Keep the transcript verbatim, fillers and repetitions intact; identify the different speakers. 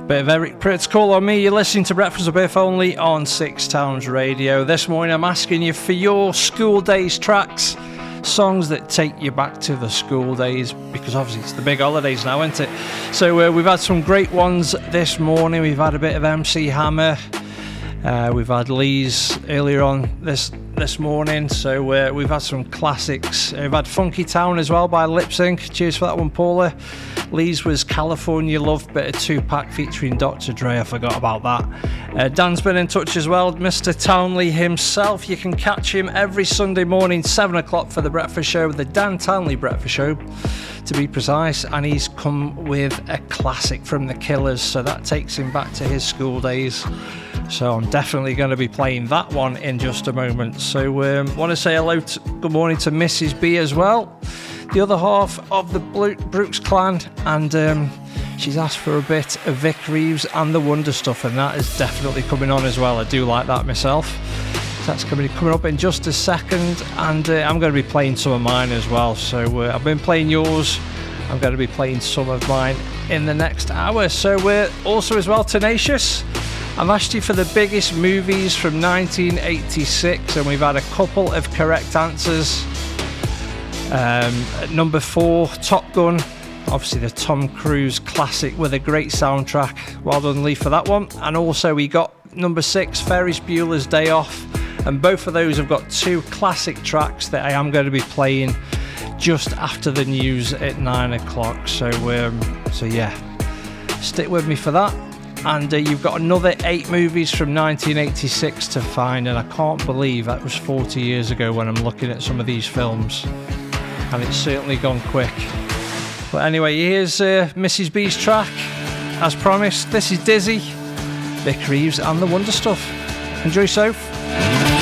Speaker 1: Bit of Eric Prydz, Call on Me. You're listening to Breakfast with Biff only on Six Towns Radio. This morning I'm asking you for your school days tracks, songs that take you back to the school days, because obviously it's the big holidays now, isn't it? So uh, we've had some great ones this morning. We've had a bit of M C Hammer. Uh, we've had Lee's earlier on this this morning, so uh, we've had some classics. We've had Funky Town as well by Lip Sync. Cheers for that one, Paula. Lee's was California Love, bit of Tupac featuring Doctor Dre. I forgot about that. Uh, Dan's been in touch as well, Mister Townley himself. You can catch him every Sunday morning, seven o'clock for the breakfast show, the Dan Townley Breakfast Show, to be precise. And he's come with a classic from the Killers, so that takes him back to his school days. So I'm definitely going to be playing that one in just a moment. So um, want to say hello, to, good morning to Missus B as well, the other half of the Brooks clan, and um, she's asked for a bit of Vic Reeves and the Wonder Stuff, and that is definitely coming on as well. I do like that myself. So that's coming coming up in just a second, and uh, I'm going to be playing some of mine as well. So uh, I've been playing yours. I'm going to be playing some of mine in the next hour. So we're also as well Tenacious. I've asked you for the biggest movies from nineteen eighty-six, and we've had a couple of correct answers. Um, at number four, Top Gun, obviously the Tom Cruise classic with a great soundtrack. Well done, Lee, for that one. And also we got number six, Ferris Bueller's Day Off, and both of those have got two classic tracks that I am going to be playing just after the news at nine o'clock. So, um, so yeah, stick with me for that. And uh, you've got another eight movies from nineteen eighty-six to find, and I can't believe that was forty years ago when I'm looking at some of these films, and it's certainly gone quick. But anyway, here's uh, Missus B's track. As promised, this is Dizzy, Vic Reeves and the Wonder Stuff. Enjoy yourself.